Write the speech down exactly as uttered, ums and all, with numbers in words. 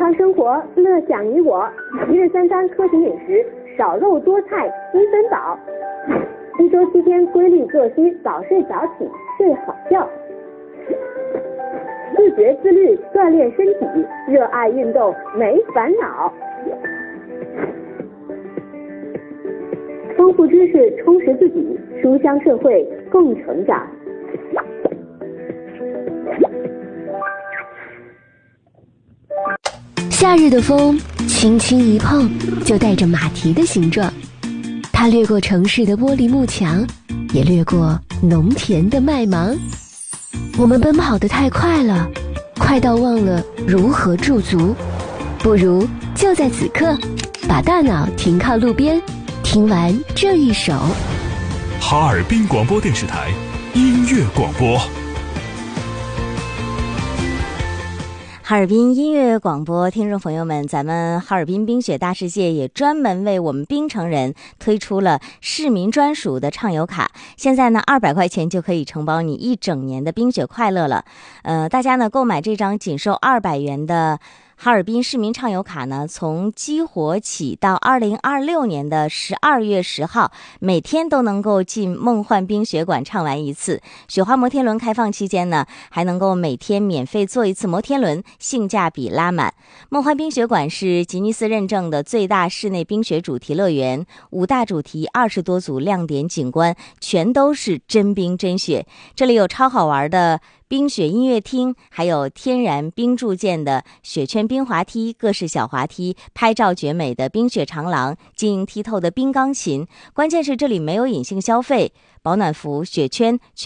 康生活，乐享你我。一日三餐科学饮食，少肉多菜，七分饱。一周七天规律作息，早睡早起，睡好觉。自觉自律，锻炼身体，热爱运动，没烦恼。丰富知识，充实自己，书香社会，共成长。 夏日的风轻轻一碰，就带着马蹄的形状。它掠过城市的玻璃幕墙，也掠过农田的麦芒。我们奔跑得太快了，快到忘了如何驻足。不如就在此刻，把大脑停靠路边，听完这一首哈尔滨广播电视台音乐广播。 哈尔滨音乐广播听众朋友们，咱们哈尔滨冰雪大世界也专门为我们冰城人推出了市民专属的畅游卡，现在呢二百块钱就可以承包你一整年的冰雪快乐了。呃，大家呢购买这张仅售二百元的哈尔滨市民畅游卡呢，从激活起到二零二六年的十二月十号，每天都能够进梦幻冰雪馆畅玩一次。雪花摩天轮开放期间呢，还能够每天免费坐一次摩天轮，性价比拉满。梦幻冰雪馆是吉尼斯认证的最大室内冰雪主题乐园，五大主题，二十多组亮点景观，全都是真冰真雪。这里有超好玩的冰雪音乐厅，还有天然冰铸件的雪圈冰滑梯，各式小滑梯，拍照绝美的冰雪长廊，晶莹剔透的冰钢琴。关键是这里没有隐性消费，保暖服、雪圈